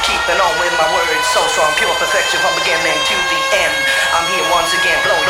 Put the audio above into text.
keeping on with my words so strong, pure perfection from beginning to the end. I'm here once again, blowing